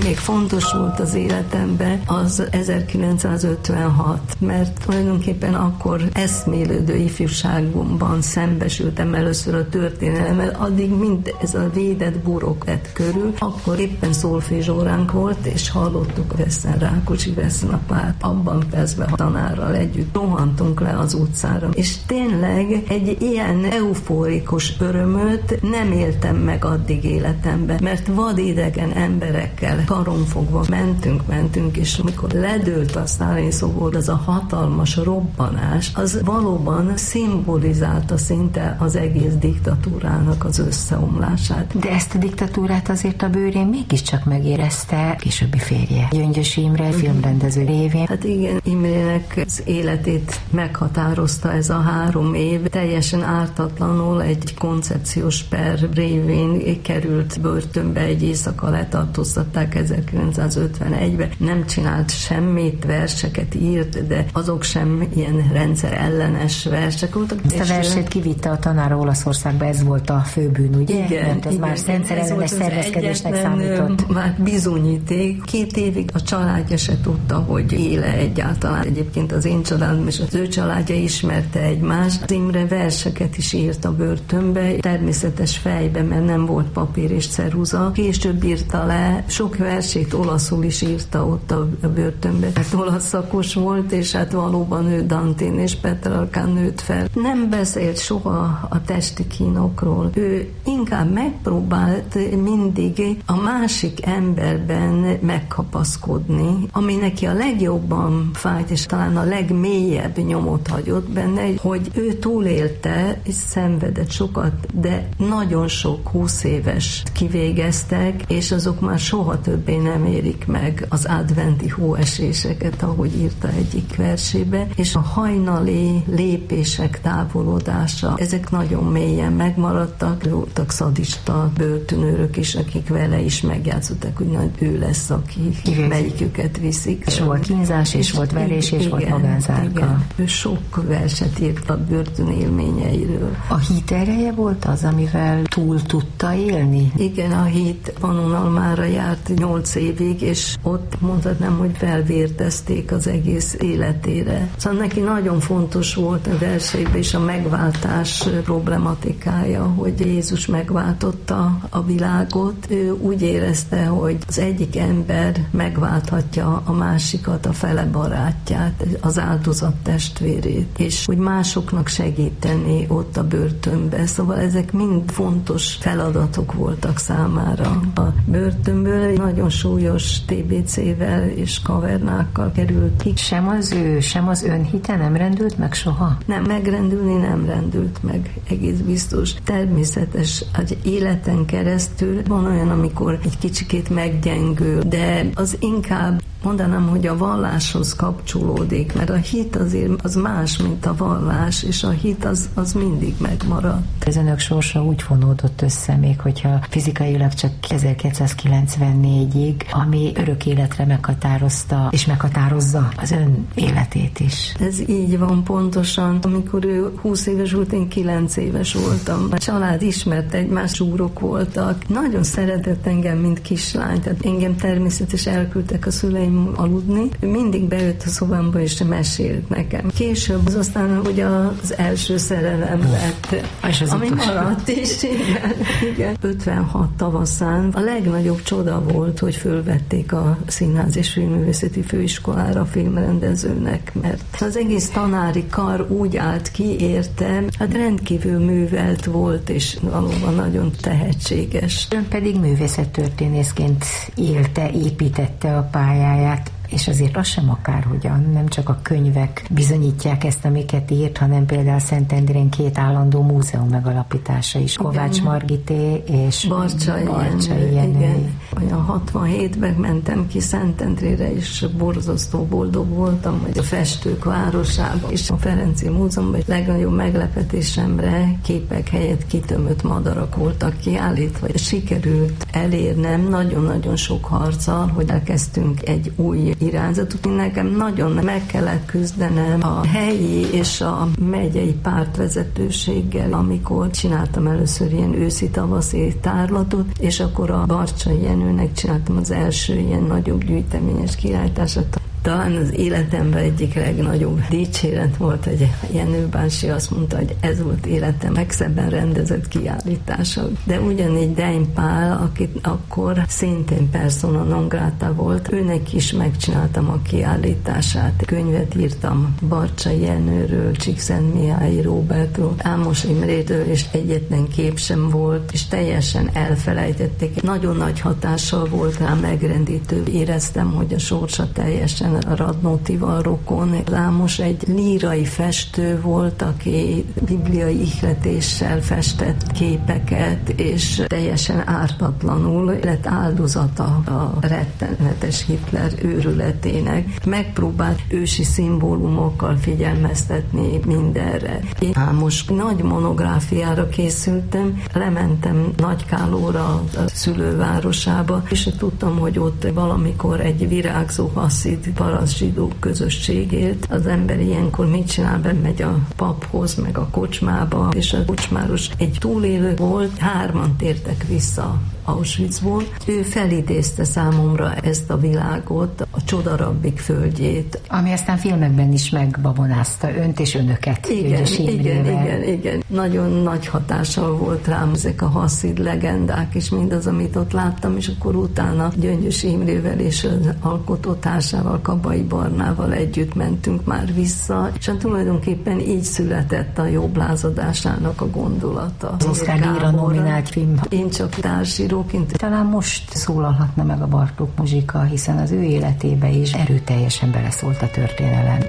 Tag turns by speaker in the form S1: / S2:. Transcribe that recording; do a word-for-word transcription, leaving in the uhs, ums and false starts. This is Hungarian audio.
S1: még fontos volt az életemben, az ezerkilencszázötvenhat, mert tulajdonképpen akkor eszmélődő ifjúságomban szembesültem először a történelemmel, addig mind ez a védett burok lett körül, akkor éppen szolfézsóránk volt, és hallottuk Vesszen Rákóczi vesznapát, abban percben a tanárral együtt rohantunk le az utcára, és tényleg egy ilyen eufórikus örömöt nem éltem meg addig életemben, mert vadidegen emberekkel karonfogva mentünk, mentünk, és amikor ledőlt a Sztálin szobor, az a hatalmas robbanás, az valóban szimbolizálta szinte az egész diktatúrának az összeomlását.
S2: De ezt a diktatúrát azért a bőrén mégiscsak megérezte későbbi férje, Gyöngyös Imre, filmrendező révén.
S1: Hát igen, Imrének az életét meghatározta ez a három év. Teljesen ártatlanul egy koncepciós per révén került börtönbe, egy éjszaka letartóztatták ezerkilencszázötvenegyben. Nem csinált semmit, verseket írt, de azok sem ilyen rendszer ellenes versek voltak.
S2: Ezt a versét kivitte a tanára Olaszországba, ez volt a főbűn, ugye?
S1: Igen,
S2: mert ez
S1: igen,
S2: már rendszer ellenes szervezkedésnek számított.
S1: Már bizonyíték. Két évig a családja se tudta, hogy éle egyáltalán. Egyébként az én családom és az ő családja ismerte egymást. Az Imre verseket is írt a börtönbe, természetes fejbe, mert nem volt papír és ceruza. Később írta le, sok versét olaszul is írta ott a börtönbe. Hát olasz szakos volt, és hát valóban ő Dantén és Petrarkán nőtt fel. Nem beszélt soha a testi kínokról. Ő inkább megpróbált mindig a másik emberben megkapaszkodni, ami neki a legjobban fájt, és talán a legmélyebb nyomot hagyott benne, hogy ő túlélte, és szenvedett sokat, de nagyon sok húsz éves kivégeztek, és azok már soha többé nem érik meg az adventi hóeséseket, ahogy írta egyik versébe, és a hajnali lépések távolodása, ezek nagyon mélyen megmaradtak, voltak szadista börtönőrök is, akik vele is megjátszották, hogy nagy ő lesz, aki melyiküket viszik.
S2: És volt kínzás, és, és volt verés, és igen, volt magánzárka.
S1: Igen. Ő sok verset írt a börtön élményeiről.
S2: A hit ereje volt az, amivel túl tudta élni?
S1: Igen, a hit Pannonhalmára járt nyolc évig, és ott mondhatnám, hogy felvértezték az egész életére. Szóval neki nagyon fontos volt a verseiben is a megváltás problematikája, hogy Jézus megváltotta a világot. Ő úgy érezte, hogy az egyik ember megválthatja a másikat, a fele barátját, az áldozat testvérét, és hogy másoknak segíteni ott a börtönbe. Szóval ezek mind fontos feladatok voltak számára. A börtönből nagyon súlyos té bé cével és kavernákkal került ki.
S2: Sem az ő, sem az önhite nem rendült meg soha?
S1: Nem, megrendülni nem rendült meg, egész biztos. Természetes, hogy életen keresztül van olyan, amikor egy kicsikét meggyengül, de az inkább mondanám, hogy a valláshoz kapcsolódik, mert a hit azért az más, mint a vallás, és a hit az, az mindig megmarad.
S2: Az önök sorsa úgy fonódott össze, még hogyha fizikailag csak ezerkilencszázkilencvennégyig, ami örök életre meghatározta, és meghatározza az ön életét is.
S1: Ez így van pontosan. Amikor ő húsz éves volt, én kilenc éves voltam. A család ismert egymást, zsúrok voltak. Nagyon szeretett engem, mint kislány, tehát engem természetesen elküldtek a szüleim aludni. Ő mindig bejött a szobámba és mesélt nekem. Később az aztán ugye az első szerelem lett, ami maradt is. Igen, igen. ötvenhat tavaszán a legnagyobb csoda volt, hogy fölvették a Színház és Filmművészeti Főiskolára filmrendezőnek, mert az egész tanári kar úgy állt ki érte, hát rendkívül művelt volt, és valóban nagyon tehetséges.
S2: Ön pedig művészettörténészként élte, építette a pályáját, és azért az sem akárhogyan, nem csak a könyvek bizonyítják ezt, amiket írt, hanem például Szentendrén két állandó múzeum megalapítása is. Igen. Kovács Margité és
S1: Barcsay Jenő. Olyan hatvanhétben mentem ki Szentendrére, és borzasztó boldog voltam, hogy a festők városába és a Ferenci Múzeumban legnagyobb meglepetésemre képek helyett kitömött madarak voltak kiállítva. Sikerült elérnem nagyon-nagyon sok harccal, hogy elkezdtünk egy új irányzatot. Nekem nagyon meg kellett küzdenem a helyi és a megyei pártvezetőséggel, amikor csináltam először ilyen őszi-tavaszi tárlatot, és akkor a Barcsay Jenőnek csináltam az első ilyen nagyobb gyűjteményes kiállítását. Talán az életemben egyik legnagyobb dicséret volt, hogy Jenő bácsi azt mondta, hogy ez volt életem legszebben rendezett kiállítása. De ugyanígy Dein Pál, akit akkor szintén persona non grata volt, őnek is megcsináltam a kiállítását. Könyvet írtam Barcsay Jenőről, Csíkszentmihalyi Róbertről, Ámos Imréről, és egyetlen kép sem volt, és teljesen elfelejtették. Nagyon nagy hatással volt rám, megrendítő. Éreztem, hogy a sorsa teljesen a Radnótival rokon. Ámos egy lírai festő volt, aki bibliai ihletéssel festett képeket, és teljesen ártatlanul lett áldozata a rettenetes Hitler őrületének. Megpróbált ősi szimbólumokkal figyelmeztetni mindenre. Én Ámos nagy monográfiára készültem, lementem Nagykálóra, a szülővárosába, és tudtam, hogy ott valamikor egy virágzó haszid paraszt zsidó közösség élt. Az ember ilyenkor mit csinál? Bemegy a paphoz, meg a kocsmába, és a kocsmáros egy túlélő volt, hárman tértek vissza Auschwitzból. Ő felidézte számomra ezt a világot, a Csodarabbik földjét.
S2: Ami aztán filmekben is megbabonázta önt és önöket.
S1: Igen, igen, igen, igen. Nagyon nagy hatással volt rám ezek a haszid legendák, és mindaz, amit ott láttam, és akkor utána Gyöngyös Imrével és az alkotótársával, Kabai Barnával együtt mentünk már vissza, és tulajdonképpen így született a Jobb lázadásának a gondolata.
S2: Az Oscar-díjra nominált film.
S1: Én csak társíró.
S2: Talán most szólalhatna meg a Bartók muzsika, hiszen az ő életébe is erőteljesen beleszólt a történelem.